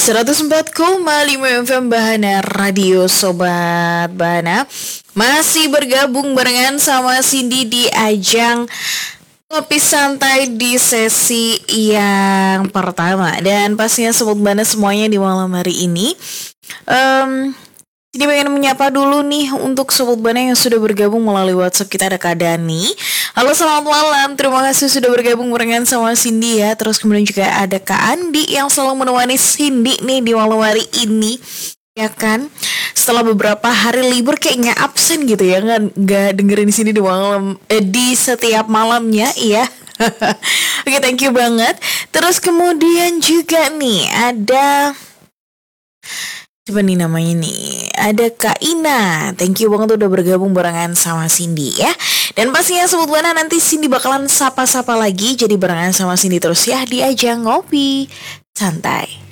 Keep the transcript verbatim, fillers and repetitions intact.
seratus empat koma lima F M Bahana Radio Sobat Bahana. Masih bergabung barengan sama Cindy di ajang Ngopi Santai di sesi yang pertama. Dan pastinya Sobat Bahana semuanya di malam hari ini um, Ini pengen menyapa dulu nih untuk Sobat Bahana yang sudah bergabung melalui WhatsApp. Kita ada Kak Dani. Halo, selamat malam. Terima kasih sudah bergabung barengan sama Cindy ya. Terus kemudian juga ada Kak Andi yang selalu menemani Cindy nih di malam hari ini. Ya kan? Setelah beberapa hari libur kayaknya absen gitu ya, nggak nggak dengerin di sini di malam eh, di setiap malamnya, iya. Oke, thank you banget. Terus kemudian juga nih ada, coba nih namanya nih, ada Kak Ina. Thank you banget udah bergabung barengan sama Cindy ya. Dan pastinya Sobat Bahana nanti Cindy bakalan sapa-sapa lagi. Jadi barengan sama Cindy terus ya di ajang Ngopi Santai.